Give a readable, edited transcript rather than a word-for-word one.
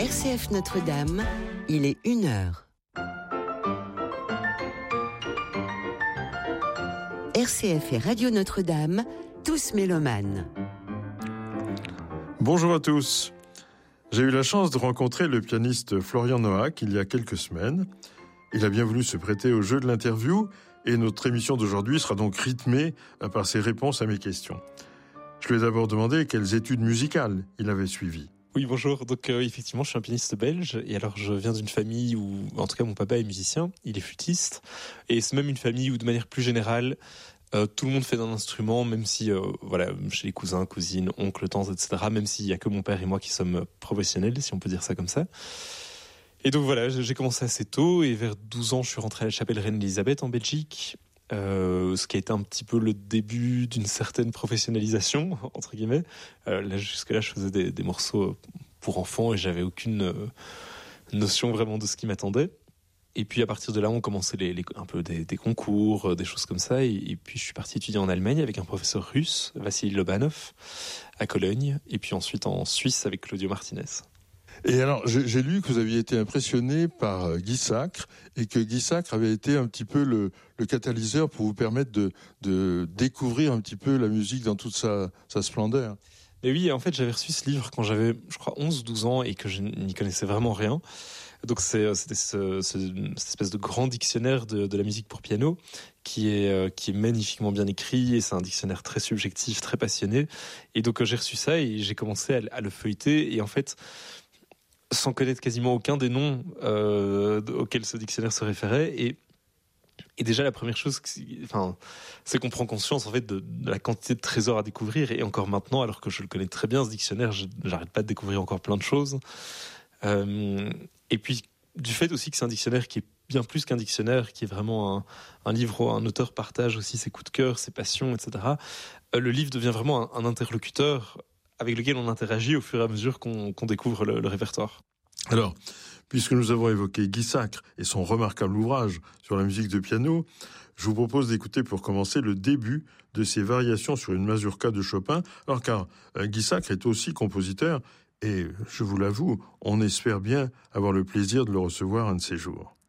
RCF Notre-Dame, il est 1h. RCF et Radio Notre-Dame, tous mélomanes. Bonjour à tous. J'ai eu la chance de rencontrer le pianiste Florian Noack il y a quelques semaines. Il a bien voulu se prêter au jeu de l'interview et notre émission d'aujourd'hui sera donc rythmée par ses réponses à mes questions. Je lui ai d'abord demandé quelles études musicales il avait suivies. Oui, bonjour. Donc effectivement, je suis un pianiste belge et alors je viens d'une famille où, en tout cas, mon papa est musicien, il est flûtiste et c'est même une famille où, de manière plus générale, tout le monde fait d'un instrument, même si, chez les cousins, cousines, oncles, tantes, etc., même s'il y a que mon père et moi qui sommes professionnels, si on peut dire ça comme ça. Et donc voilà, j'ai commencé assez tôt et vers 12 ans, je suis rentré à la chapelle Reine-Élisabeth en Belgique. Ce qui a été un petit peu le début d'une certaine professionnalisation, entre guillemets. Jusque-là, je faisais des morceaux pour enfants et j'avais aucune notion vraiment de ce qui m'attendait. Et puis à partir de là, on commençait un peu des concours, des choses comme ça. Et puis je suis parti étudier en Allemagne avec un professeur russe, Vassili Lobanov, à Cologne. Et puis ensuite en Suisse avec Claudio Martinez. Et alors, j'ai lu que vous aviez été impressionné par Guy Sacre et que Guy Sacre avait été un petit peu le catalyseur pour vous permettre de découvrir un petit peu la musique dans toute sa splendeur. Et oui, en fait, j'avais reçu ce livre quand j'avais, je crois, 11-12 ans et que je n'y connaissais vraiment rien. Donc c'était cette espèce de grand dictionnaire de la musique pour piano qui est magnifiquement bien écrit et c'est un dictionnaire très subjectif, très passionné. Et donc j'ai reçu ça et j'ai commencé à le feuilleter et en fait, sans connaître quasiment aucun des noms auxquels ce dictionnaire se référait. Et déjà, la première chose, c'est qu'on prend conscience en fait de la quantité de trésors à découvrir. Et encore maintenant, alors que je le connais très bien, ce dictionnaire, j'arrête pas de découvrir encore plein de choses. Et puis, du fait aussi que c'est un dictionnaire qui est bien plus qu'un dictionnaire, qui est vraiment un livre où un auteur partage aussi ses coups de cœur, ses passions, etc. Le livre devient vraiment un interlocuteur avec lequel on interagit au fur et à mesure qu'on découvre le répertoire. Alors, puisque nous avons évoqué Guy Sacre et son remarquable ouvrage sur la musique de piano, je vous propose d'écouter pour commencer le début de ses variations sur une mazurka de Chopin. Alors car Guy Sacre est aussi compositeur et, je vous l'avoue, on espère bien avoir le plaisir de le recevoir un de ces jours.